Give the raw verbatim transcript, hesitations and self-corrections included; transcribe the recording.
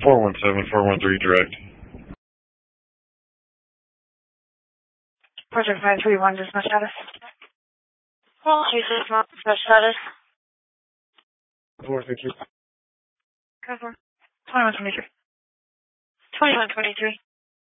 four one seven, four one three direct. Project nine three one, dispatch status. Well, two six one, dispatch status. four, thank you. Cover. twenty-one twenty-three. twenty-one twenty-three.